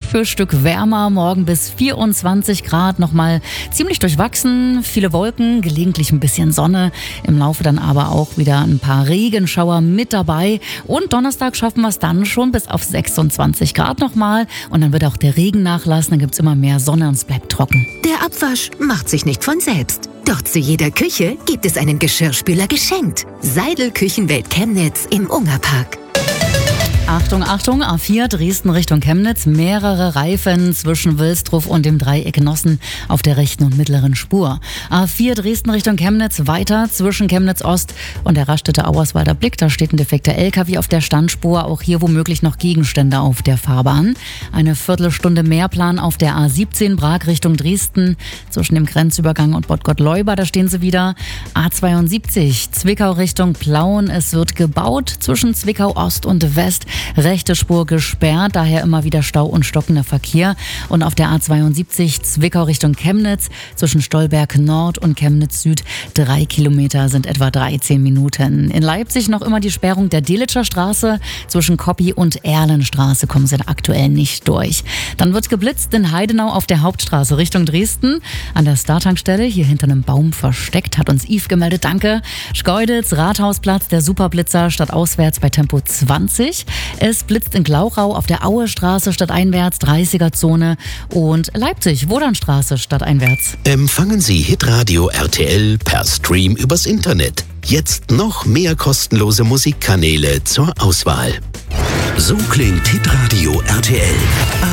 für Stück wärmer. Morgen bis 24 Grad, nochmal ziemlich durchwachsen. Viele Wolken, gelegentlich ein bisschen Sonne. Im Laufe dann aber auch wieder ein paar Regenschauer mit dabei. Und Donnerstag schaffen wir es dann schon bis auf 26 Grad nochmal. Und dann wird auch der Regen nachlassen, dann gibt es immer mehr Sonne und es bleibt trocken. Der Abwasch macht sich nicht von selbst. Doch zu jeder Küche gibt es einen Geschirrspüler geschenkt. Seidel Küchenwelt Chemnitz im Ungerpark. Achtung, Achtung, A4 Dresden Richtung Chemnitz. Mehrere Reifen zwischen Wilsdruf und dem Dreieck Nossen auf der rechten und mittleren Spur. A4 Dresden Richtung Chemnitz weiter zwischen Chemnitz Ost und der Raststätte Auerswalder Blick. Da steht ein defekter LKW auf der Standspur. Auch hier womöglich noch Gegenstände auf der Fahrbahn. Eine Viertelstunde Mehrplan auf der A17 Prag Richtung Dresden. Zwischen dem Grenzübergang und Bad Gottleuba, da stehen sie wieder. A72 Zwickau Richtung Plauen. Es wird gebaut zwischen Zwickau Ost und West. Rechte Spur gesperrt, daher immer wieder Stau und stockender Verkehr. Und auf der A72 Zwickau Richtung Chemnitz zwischen Stolberg Nord und Chemnitz Süd 3 Kilometer sind etwa 13 Minuten. In Leipzig noch immer die Sperrung der Delitscher Straße. Zwischen Koppi und Erlenstraße kommen sie aktuell nicht durch. Dann wird geblitzt in Heidenau auf der Hauptstraße Richtung Dresden. An der Startankstelle, hier hinter einem Baum versteckt, hat uns Yves gemeldet. Danke. Schkeuditz, Rathausplatz, der Superblitzer stadtauswärts bei Tempo 20. Es blitzt in Glauchau auf der Auestraße stadteinwärts, 30er-Zone und Leipzig, Wodanstraße stadteinwärts. Empfangen Sie Hitradio RTL per Stream übers Internet. Jetzt noch mehr kostenlose Musikkanäle zur Auswahl. So klingt Hitradio RTL.